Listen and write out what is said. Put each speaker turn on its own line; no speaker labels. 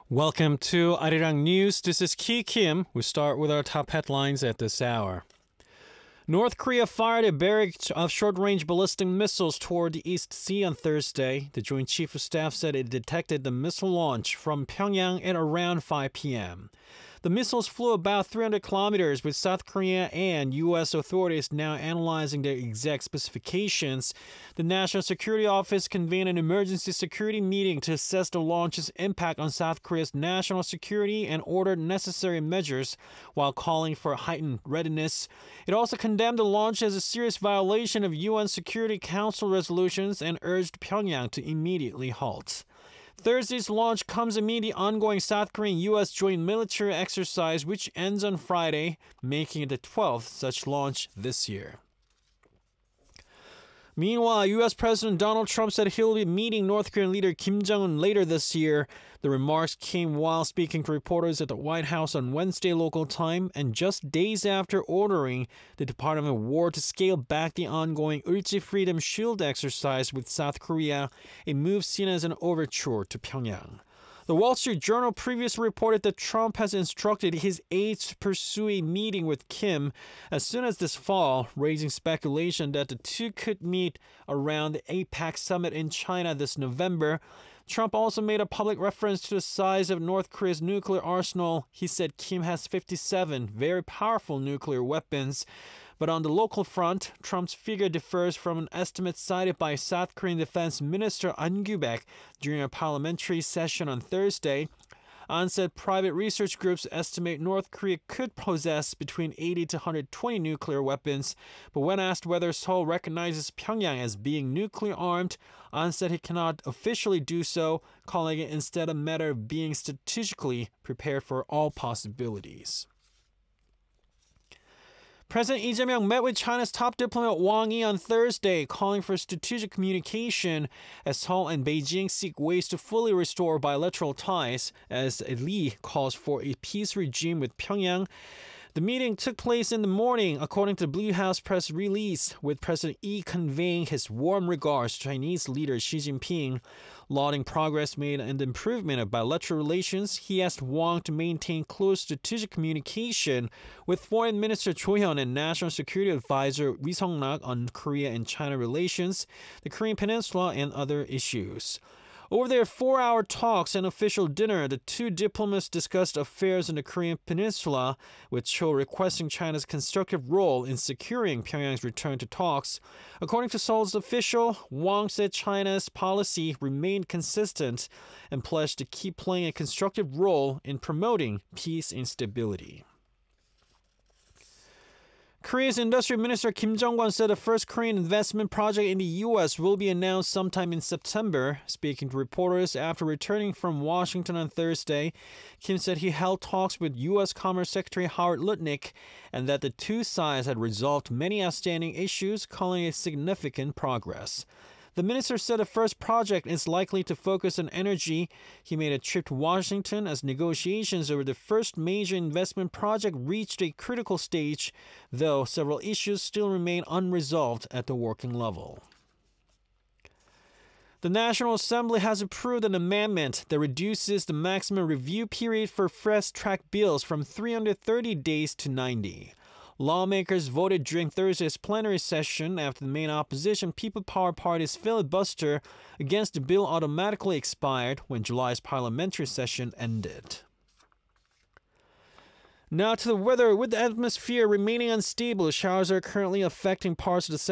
Welcome to Arirang News. This is Ki Kim. We start with our top headlines at this hour. North Korea fired a barrage of short-range ballistic missiles toward the East Sea on Thursday. The Joint Chief of Staff said it detected the missile launch from Pyongyang at around 5 p.m. The missiles flew about 300 kilometers, with South Korea and U.S. authorities now analyzing their exact specifications. The National Security Office convened an emergency security meeting to assess the launch's impact on South Korea's national security and ordered necessary measures while calling for heightened readiness. It also condemned the launch as a serious violation of UN Security Council resolutions and urged Pyongyang to immediately halt. Thursday's launch comes amid the ongoing South Korean-U.S. joint military exercise, which ends on Friday, making it the 12th such launch this year. Meanwhile, U.S. President Donald Trump said he'll be meeting North Korean leader Kim Jong-un later this year. The remarks came while speaking to reporters at the White House on Wednesday local time, and just days after ordering the Department of War to scale back the ongoing Ulchi Freedom Shield exercise with South Korea, a move seen as an overture to Pyongyang. The Wall Street Journal previously reported that Trump has instructed his aides to pursue a meeting with Kim as soon as this fall, raising speculation that the two could meet around the APEC summit in China this November. Trump also made a public reference to the size of North Korea's nuclear arsenal. He said Kim has 57 very powerful nuclear weapons. But on the local front, Trump's figure differs from an estimate cited by South Korean Defense Minister An Gyubek during a parliamentary session on Thursday. An said private research groups estimate North Korea could possess between 80 to 120 nuclear weapons. But when asked whether Seoul recognizes Pyongyang as being nuclear armed, An said he cannot officially do so, calling it instead a matter of being strategically prepared for all possibilities. President Lee Jae-myung met with China's top diplomat Wang Yi on Thursday, calling for strategic communication as Seoul and Beijing seek ways to fully restore bilateral ties, as Lee calls for a peace regime with Pyongyang. The meeting took place in the morning, according to the Blue House press release, with President Yi conveying his warm regards to Chinese leader Xi Jinping. Lauding progress made and the improvement of bilateral relations, he asked Wang to maintain close strategic communication with Foreign Minister Cho Hyun and National Security Advisor Ri Song-nak on Korea and China relations, the Korean Peninsula, and other issues. Over their 4-hour talks and official dinner, the two diplomats discussed affairs in the Korean Peninsula, with Cho requesting China's constructive role in securing Pyongyang's return to talks. According to Seoul's official, Wang said China's policy remained consistent and pledged to keep playing a constructive role in promoting peace and stability. Korea's Industrial Minister Kim Jong-kwon said the first Korean investment project in the U.S. will be announced sometime in September. Speaking to reporters after returning from Washington on Thursday, Kim said he held talks with U.S. Commerce Secretary Howard Lutnick and that the two sides had resolved many outstanding issues, calling it significant progress. The minister said the first project is likely to focus on energy. He made a trip to Washington as negotiations over the first major investment project reached a critical stage, though several issues still remain unresolved at the working level. The National Assembly has approved an amendment that reduces the maximum review period for fast-track bills from 330 days to 90. Lawmakers voted during Thursday's plenary session after the main opposition People Power Party's filibuster against the bill automatically expired when July's parliamentary session ended. Now to the weather. With the atmosphere remaining unstable, showers are currently affecting parts of the